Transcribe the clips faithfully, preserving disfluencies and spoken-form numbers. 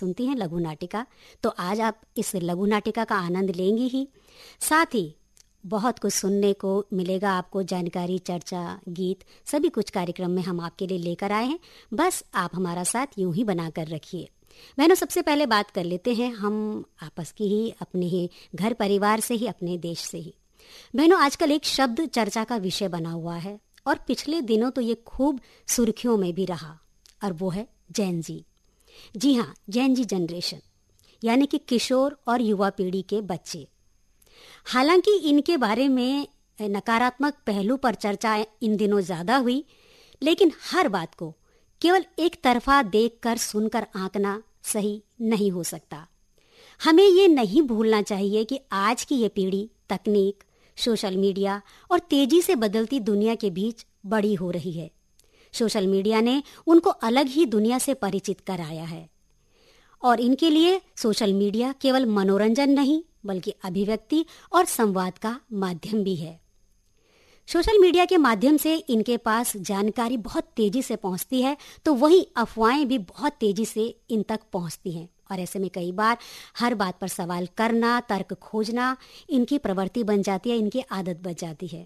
सुनती हैं लघु नाटिका। तो आज आप इस लघु नाटिका का आनंद लेंगी ही, साथ ही बहुत कुछ सुनने को मिलेगा आपको, जानकारी, चर्चा, गीत, सभी कुछ कार्यक्रम में हम आपके लिए लेकर आए हैं। बस आप हमारा साथ यूं ही बना कर रखिए। बहनों, सबसे पहले बात कर लेते हैं हम आपस की ही, अपने ही घर परिवार से ही, अपने देश से ही। बहनों, आजकल एक शब्द चर्चा का विषय बना हुआ है और पिछले दिनों तो ये खूब सुर्खियों में भी रहा, और वो है जेन जी। जी हाँ, जेन जी जनरेशन, यानी कि किशोर और युवा पीढ़ी के बच्चे। हालांकि इनके बारे में नकारात्मक पहलू पर चर्चा इन दिनों ज्यादा हुई, लेकिन हर बात को केवल एक तरफा देखकर सुनकर आंकना सही नहीं हो सकता। हमें ये नहीं भूलना चाहिए कि आज की ये पीढ़ी तकनीक, सोशल मीडिया और तेजी से बदलती दुनिया के बीच बड़ी हो रही है। सोशल मीडिया ने उनको अलग ही दुनिया से परिचित कराया है और इनके लिए सोशल मीडिया केवल मनोरंजन नहीं बल्कि अभिव्यक्ति और संवाद का माध्यम भी है। सोशल मीडिया के माध्यम से इनके पास जानकारी बहुत तेजी से पहुंचती है, तो वहीं अफवाहें भी बहुत तेजी से इन तक पहुंचती हैं और ऐसे में कई बार हर बात पर सवाल करना, तर्क खोजना इनकी प्रवृत्ति बन जाती है, इनकी आदत बन जाती है।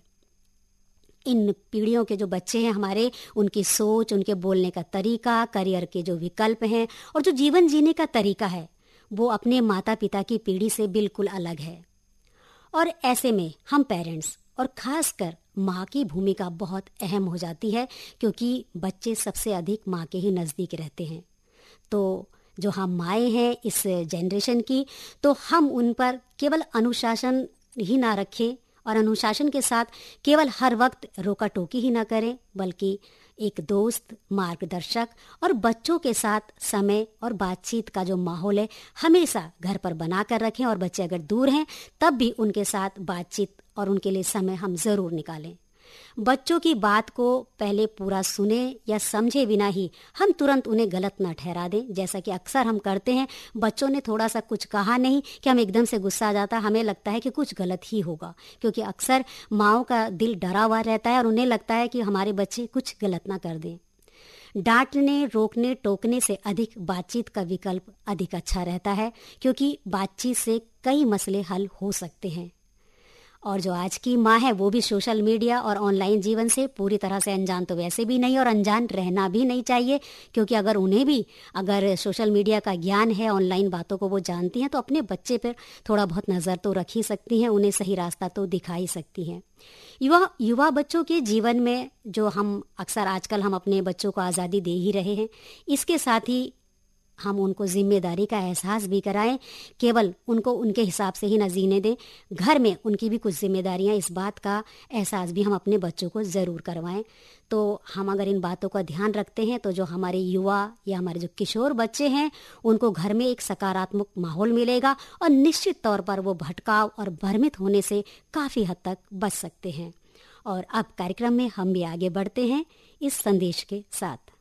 इन पीढ़ियों के जो बच्चे हैं हमारे, उनकी सोच, उनके बोलने का तरीका, करियर के जो विकल्प हैं और जो जीवन जीने का तरीका है, वो अपने माता पिता की पीढ़ी से बिल्कुल अलग है। और ऐसे में हम पेरेंट्स और खासकर माँ की भूमिका बहुत अहम हो जाती है, क्योंकि बच्चे सबसे अधिक माँ के ही नज़दीक रहते हैं। तो जो हम माएँ हैं इस जनरेशन की, तो हम उन पर केवल अनुशासन ही ना रखें और अनुशासन के साथ केवल हर वक्त रोका टोकी ही ना करें, बल्कि एक दोस्त, मार्गदर्शक और बच्चों के साथ समय और बातचीत का जो माहौल है हमेशा घर पर बना कर रखें। और बच्चे अगर दूर हैं तब भी उनके साथ बातचीत और उनके लिए समय हम ज़रूर निकालें। बच्चों की बात को पहले पूरा सुने या समझे बिना ही हम तुरंत उन्हें गलत ना ठहरा दें, जैसा कि अक्सर हम करते हैं। बच्चों ने थोड़ा सा कुछ कहा नहीं कि हम एकदम से गुस्सा आ जाता, हमें लगता है कि कुछ गलत ही होगा, क्योंकि अक्सर माँओं का दिल डरा हुआ रहता है और उन्हें लगता है कि हमारे बच्चे कुछ गलत ना कर दें। डांटने, रोकने, टोकने से अधिक बातचीत का विकल्प अधिक अच्छा रहता है, क्योंकि बातचीत से कई मसले हल हो सकते हैं। और जो आज की माँ है वो भी सोशल मीडिया और ऑनलाइन जीवन से पूरी तरह से अनजान तो वैसे भी नहीं और अनजान रहना भी नहीं चाहिए, क्योंकि अगर उन्हें भी अगर सोशल मीडिया का ज्ञान है, ऑनलाइन बातों को वो जानती हैं, तो अपने बच्चे पर थोड़ा बहुत नज़र तो रख ही सकती हैं, उन्हें सही रास्ता तो दिखा ही सकती हैं। युवा युवा बच्चों के जीवन में जो हम अक्सर आजकल हम अपने बच्चों को आज़ादी दे ही रहे हैं, इसके साथ ही हम उनको जिम्मेदारी का एहसास भी कराएं। केवल उनको उनके हिसाब से ही न जीने दें, घर में उनकी भी कुछ जिम्मेदारियां, इस बात का एहसास भी हम अपने बच्चों को ज़रूर करवाएं। तो हम अगर इन बातों का ध्यान रखते हैं तो जो हमारे युवा या हमारे जो किशोर बच्चे हैं उनको घर में एक सकारात्मक माहौल मिलेगा और निश्चित तौर पर वो भटकाव और भ्रमित होने से काफ़ी हद तक बच सकते हैं। और अब कार्यक्रम में हम भी आगे बढ़ते हैं इस संदेश के साथ।